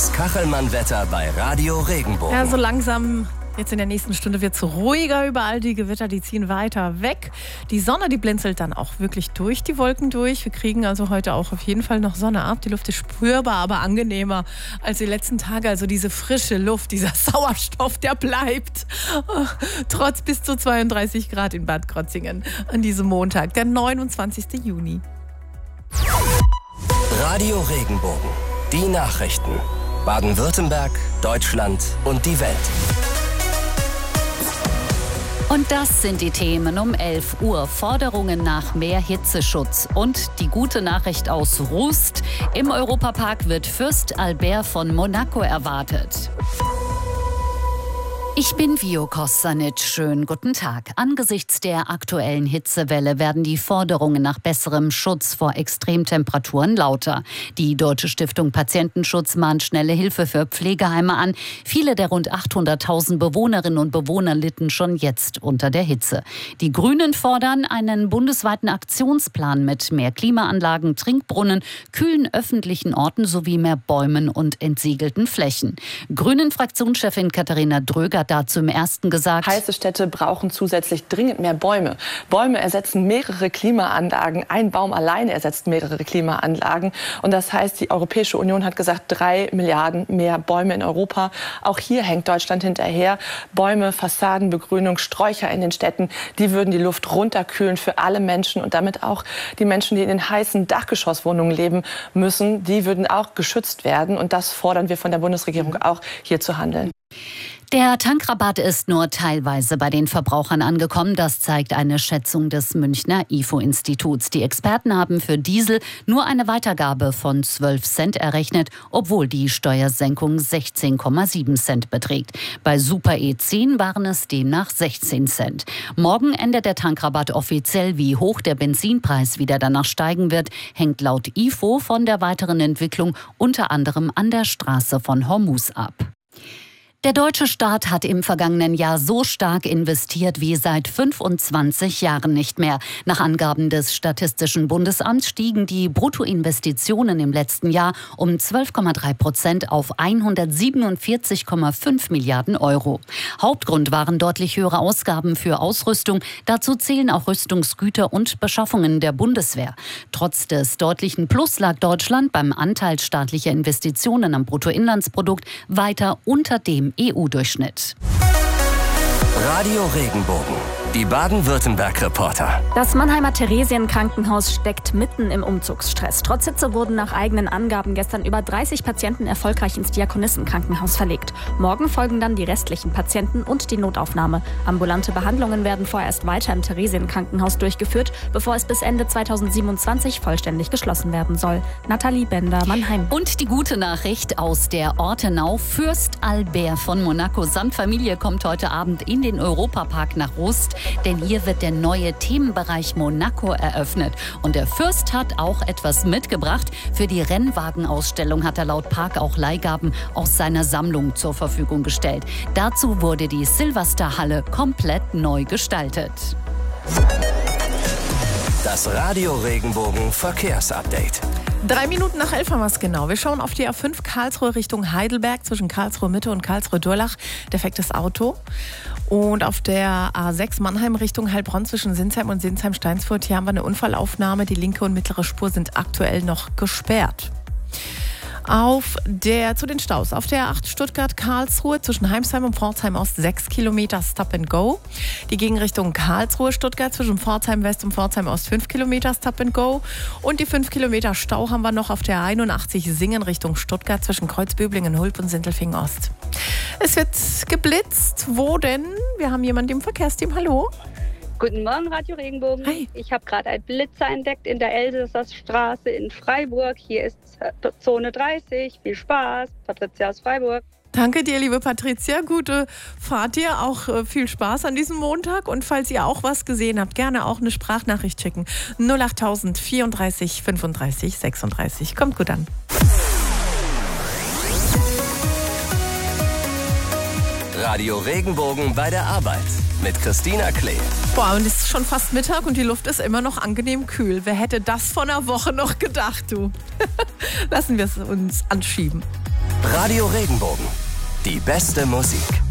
Das Kachelmann-Wetter bei Radio Regenbogen. Ja, so langsam. Jetzt in der nächsten Stunde wird es ruhiger überall. Die Gewitter, die ziehen weiter weg. Die Sonne, die blinzelt dann auch wirklich durch die Wolken durch. Wir kriegen also heute auch auf jeden Fall noch Sonne ab. Die Luft ist spürbar, aber angenehmer als die letzten Tage. Also diese frische Luft, dieser Sauerstoff, der bleibt. Trotz bis zu 32 Grad in Bad Krozingen an diesem Montag, der 29. Juni. Radio Regenbogen. Die Nachrichten. Baden-Württemberg, Deutschland und die Welt. Und das sind die Themen um 11 Uhr. Forderungen nach mehr Hitzeschutz. Und die gute Nachricht aus Rust. Im Europapark wird Fürst Albert von Monaco erwartet. Ich bin Vio Kostanic. Schönen guten Tag. Angesichts der aktuellen Hitzewelle werden die Forderungen nach besserem Schutz vor Extremtemperaturen lauter. Die Deutsche Stiftung Patientenschutz mahnt schnelle Hilfe für Pflegeheime an. Viele der rund 800.000 Bewohnerinnen und Bewohner litten schon jetzt unter der Hitze. Die Grünen fordern einen bundesweiten Aktionsplan mit mehr Klimaanlagen, Trinkbrunnen, kühlen öffentlichen Orten sowie mehr Bäumen und entsiegelten Flächen. Grünen-Fraktionschefin Katharina Dröger hat dazu im Ersten gesagt: Heiße Städte brauchen zusätzlich dringend mehr Bäume. Bäume ersetzen mehrere Klimaanlagen. Ein Baum alleine ersetzt mehrere Klimaanlagen. Und das heißt, die Europäische Union hat gesagt, 3 Milliarden mehr Bäume in Europa. Auch hier hängt Deutschland hinterher. Bäume, Fassadenbegrünung, Sträucher in den Städten, die würden die Luft runterkühlen für alle Menschen und damit auch die Menschen, die in den heißen Dachgeschosswohnungen leben müssen, die würden auch geschützt werden. Und das fordern wir von der Bundesregierung auch, hier zu handeln. Der Tankrabatt ist nur teilweise bei den Verbrauchern angekommen. Das zeigt eine Schätzung des Münchner IFO-Instituts. Die Experten haben für Diesel nur eine Weitergabe von 12 Cent errechnet, obwohl die Steuersenkung 16,7 Cent beträgt. Bei Super E10 waren es demnach 16 Cent. Morgen endet der Tankrabatt offiziell. Wie hoch der Benzinpreis wieder danach steigen wird, hängt laut IFO von der weiteren Entwicklung unter anderem an der Straße von Hormuz ab. Der deutsche Staat hat im vergangenen Jahr so stark investiert wie seit 25 Jahren nicht mehr. Nach Angaben des Statistischen Bundesamts stiegen die Bruttoinvestitionen im letzten Jahr um 12,3% auf 147,5 Milliarden Euro. Hauptgrund waren deutlich höhere Ausgaben für Ausrüstung. Dazu zählen auch Rüstungsgüter und Beschaffungen der Bundeswehr. Trotz des deutlichen Plus lag Deutschland beim Anteil staatlicher Investitionen am Bruttoinlandsprodukt weiter unter dem EU-Durchschnitt. Radio Regenbogen. Die Baden-Württemberg-Reporter. Das Mannheimer Theresienkrankenhaus steckt mitten im Umzugsstress. Trotz Hitze wurden nach eigenen Angaben gestern über 30 Patienten erfolgreich ins Diakonissenkrankenhaus verlegt. Morgen folgen dann die restlichen Patienten und die Notaufnahme. Ambulante Behandlungen werden vorerst weiter im Theresienkrankenhaus durchgeführt, bevor es bis Ende 2027 vollständig geschlossen werden soll. Nathalie Bender, Mannheim. Und die gute Nachricht aus der Ortenau. Fürst Albert von Monaco samt Familie kommt heute Abend in den Europapark nach Rust. Denn hier wird der neue Themenbereich Monaco eröffnet. Und der Fürst hat auch etwas mitgebracht. Für die Rennwagenausstellung hat er laut Park auch Leihgaben aus seiner Sammlung zur Verfügung gestellt. Dazu wurde die Silvesterhalle komplett neu gestaltet. Das Radio Regenbogen Verkehrsupdate. 3 Minuten nach 11 haben wir es genau. Wir schauen auf die A5 Karlsruhe Richtung Heidelberg zwischen Karlsruhe Mitte und Karlsruhe Durlach. Defektes Auto. Und auf der A6 Mannheim Richtung Heilbronn zwischen Sinsheim und Sinsheim-Steinsfurt. Hier haben wir eine Unfallaufnahme. Die linke und mittlere Spur sind aktuell noch gesperrt. Zu den Staus. Auf der A8 Stuttgart-Karlsruhe zwischen Heimsheim und Pforzheim Ost 6 Kilometer Stop and Go. Die Gegenrichtung Karlsruhe-Stuttgart zwischen Pforzheim West und Pforzheim Ost 5 Kilometer Stop and Go. Und die 5 Kilometer Stau haben wir noch auf der 81 Singen Richtung Stuttgart zwischen Kreuzböblingen, Hulp und Sindelfingen Ost. Es wird geblitzt. Wo denn? Wir haben jemanden im Verkehrsteam. Hallo. Guten Morgen, Radio Regenbogen. Hi. Ich habe gerade einen Blitzer entdeckt in der Elsässerstraße in Freiburg. Hier ist Zone 30. Viel Spaß. Patricia aus Freiburg. Danke dir, liebe Patricia. Gute Fahrt dir. Auch viel Spaß an diesem Montag. Und falls ihr auch was gesehen habt, gerne auch eine Sprachnachricht schicken. 08000 34 35 36. Kommt gut an. Radio Regenbogen bei der Arbeit mit Christina Klee. Boah, und es ist schon fast Mittag und die Luft ist immer noch angenehm kühl. Wer hätte das vor einer Woche noch gedacht, du? Lassen wir es uns anschieben. Radio Regenbogen. Die beste Musik.